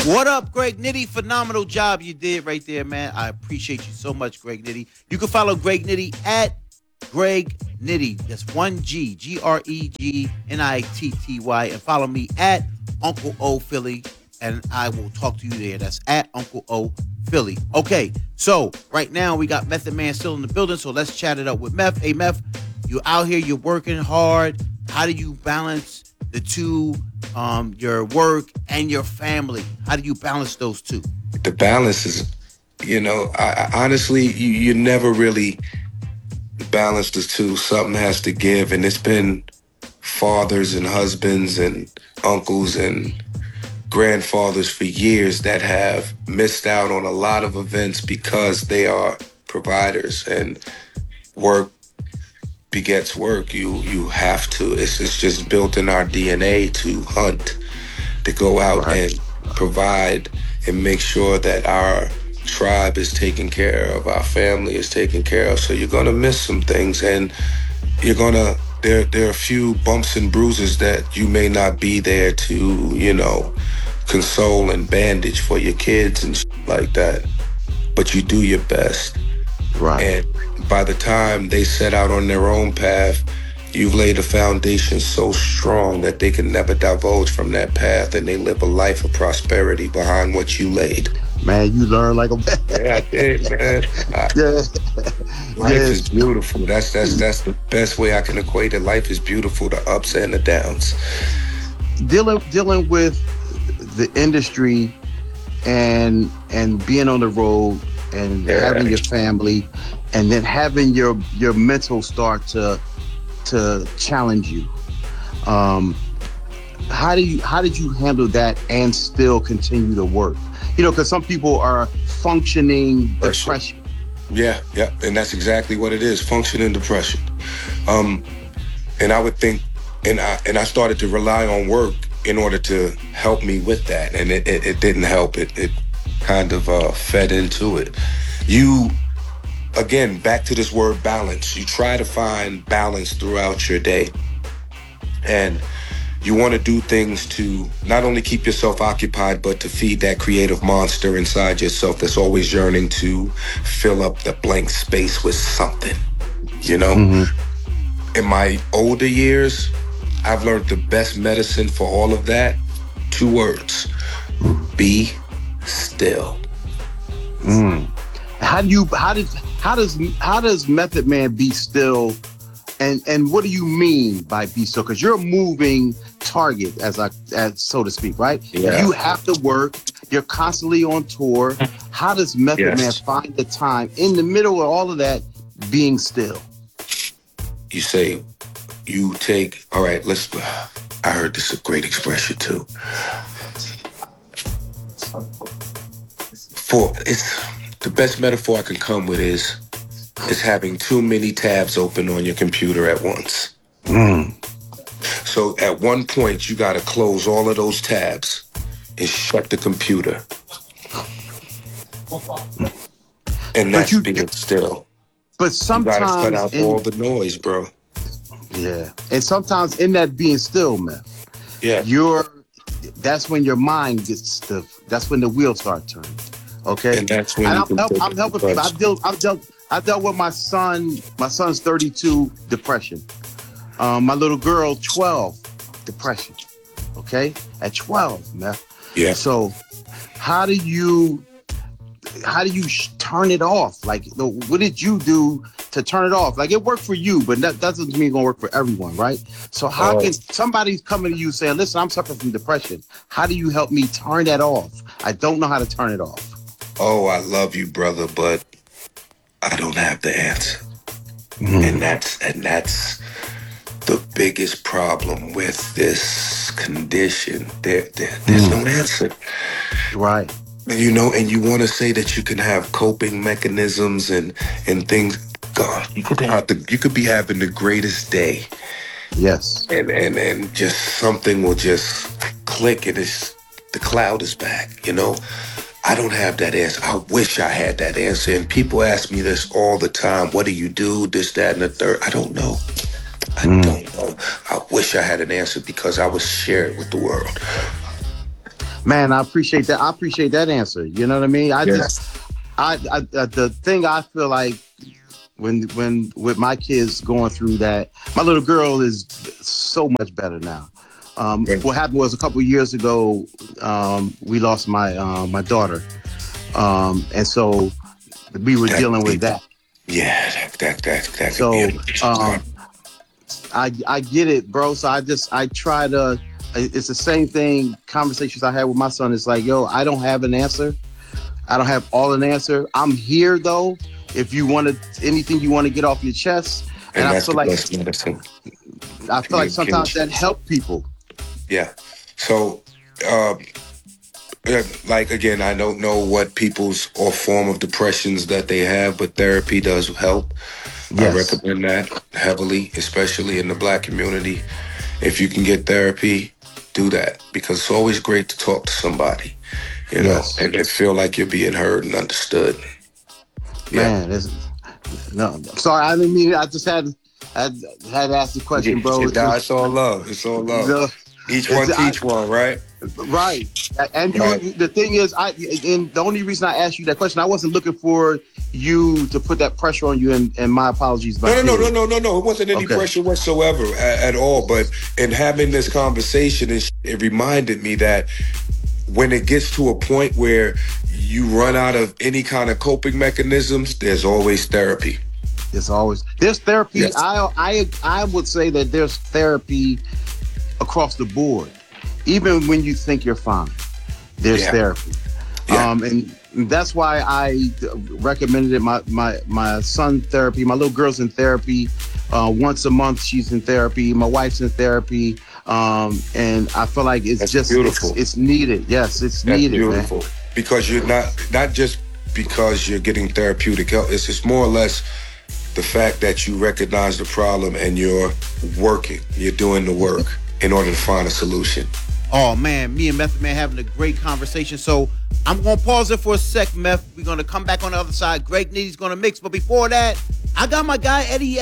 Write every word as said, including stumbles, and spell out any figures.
What up, Greg Nitty? Phenomenal job you did right there, man. I appreciate you so much, Greg Nitty. You can follow Greg Nitty at Greg Nitty. That's one G, G R E G N I T T Y. And follow me at Uncle O Philly, and I will talk to you there. That's at Uncle O Philly. Okay, so right now we got Method Man still in the building, so let's chat it up with Meth. Hey, Meth, you out here, you're working hard. How do you balance the two, um, your work and your family? How do you balance those two? The balance is, you know, I, I honestly, you, you never really balance the two. Something has to give, and it's been fathers and husbands and uncles and grandfathers for years that have missed out on a lot of events because they are providers, and work begets work. You you have to. It's it's just built in our D N A to hunt, to go out Right. and provide and make sure that our tribe is taken care of, our family is taken care of. So you're gonna miss some things, and you're gonna there there are a few bumps and bruises that you may not be there to, you know, console and bandage for your kids and shit like that. But you do your best. Right. And by the time they set out on their own path, you've laid a foundation so strong that they can never divulge from that path, and they live a life of prosperity behind what you laid. Man, you learn like a Yeah, I did, man. I, yeah. life is Yes. beautiful. That's that's that's the best way I can equate it. Life is beautiful, the ups and the downs. Dealing dealing with the industry and and being on the road and Yeah. having your family and then having your your mental start to to challenge you. Um, how do you how did you handle that and still continue to work? You know, because some people are functioning Pressure. depression. Yeah, yeah, and that's exactly what it is, functioning depression. Um, and I would think, and I and I started to rely on work in order to help me with that, and it it, it didn't help. It it kind of uh, fed into it. You again back to this word balance. You try to find balance throughout your day, and you want to do things to not only keep yourself occupied, but to feed that creative monster inside yourself that's always yearning to fill up the blank space with something, you know? Mhm. In my older years, I've learned the best medicine for all of that. Two words: be still. Mm. How do you how does how does how does Method Man be still, and and what do you mean by be still? Because you're a moving target, as I as so to speak, right? Yeah. You have to work. You're constantly on tour. How does Method Yes. Man find the time in the middle of all of that being still? You say, you take, all right, let's, I heard this is a great expression too. For, it's, the best metaphor I can come with is, is having too many tabs open on your computer at once. Mm. So at one point, you got to close all of those tabs and shut the computer. And that's you- being still. But You got to cut sometimes, out in, all the noise, bro. yeah, and sometimes in that being still, man, Yeah. you're that's when your mind gets stiff. That's when the wheels start turning. Okay, And that's when and you I'm, can help, take I'm the helping people. punch. I've dealt, I've dealt, I've dealt with my son. My son's thirty-two, depression. Um, my little girl, twelve, depression. Okay, at twelve, man. Yeah. So, how do you, how do you sh- turn it off? Like, the, what did you do to turn it off? Like, it worked for you, but that doesn't mean it's gonna work for everyone, right? So, how Oh. can somebody's coming to you saying, "Listen, I'm suffering from depression. How do you help me turn that off? I don't know how to turn it off." Oh, I love you, brother, but I don't have the answer. Mm. And that's and that's the biggest problem with this condition. There, there there's no answer. Right. And you know, and you want to say that you can have coping mechanisms and and things. God, you could have the, you could be having the greatest day, Yes. and and and just something will just click, and it's the cloud is back. You know, I don't have that answer. I wish I had that answer. And people ask me this all the time. What do you do? This, that, and the third. I don't know. I don't know. I wish I had an answer because I would share it with the world. Man, I appreciate that. I appreciate that answer. You know what I mean? I Yeah. just, I, I, I the thing I feel like when, when with my kids going through that, my little girl is so much better now. Um, Right. what happened was a couple of years ago, um, we lost my uh, my daughter, um, and so we were That- dealing with that. Yeah, that that that, that So, could be a um, I I get it, bro. So I just I try to. It's the same thing. Conversations I had with my son. It's like, yo, I don't have an answer. I don't have all an answer. I'm here though. If you want to, anything you want to get off your chest, and, and I that's feel the like best medicine. I feel like sometimes that help people. Yeah. So, um, yeah, like again, I don't know what people's or form of depressions that they have, but therapy does help. I Yes. recommend that heavily, especially in the Black community. If you can get therapy, do that because it's always great to talk to somebody, you know, Yes. and, and feel like you're being heard and understood. Yeah. Man, it's, no, I'm sorry, I didn't mean it. I just had had had to ask the question, bro. It's Nah, just- it's all love. It's all love. the- Each it's- one I- teach one, right? Right. And you, Right. the thing is, I and the only reason I asked you that question, I wasn't looking for you to put that pressure on you. And, and my apologies. No, no, no, no, no. no, no, no. It wasn't any Okay. pressure whatsoever at, at all. But in having this conversation, it, it reminded me that when it gets to a point where you run out of any kind of coping mechanisms, there's always therapy. It's always there's therapy. Yes. I I I would say that there's therapy across the board. Even when you think you're fine, there's Yeah. therapy. Yeah. Um, and that's why I recommended it. My my my son therapy. My little girl's in therapy. Uh, once a month, she's in therapy. My wife's in therapy. Um, and I feel like it's That's just beautiful. It's, it's needed. Yes, it's That's needed, beautiful. man. Because you're not not just because you're getting therapeutic help. It's just more or less the fact that you recognize the problem and you're working. You're doing the work in order to find a solution. Oh man, me and Method Man having a great conversation. So I'm gonna pause it for a sec, Meth. We're gonna come back on the other side. Greg Nitty's gonna mix, but before that, I got my guy Eddie